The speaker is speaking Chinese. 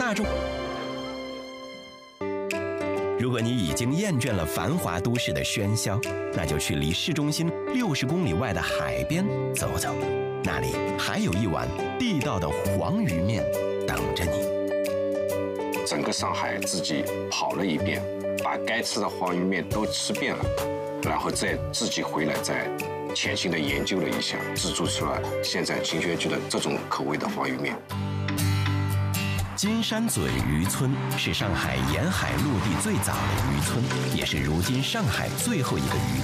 大众。如果你已经厌倦了繁华都市的喧嚣，那就去离市中心60公里外的海边走走，那里还有一碗地道的黄鱼面等着你。 整个上海自己跑了一遍，把该吃的黄鱼面都吃遍了，然后再自己回来再潜心的研究了一下，制作出来现在秦轩居的这种口味的黄鱼面。 金山嘴渔村是上海沿海陆地最早的渔村，也是如今上海最后一个渔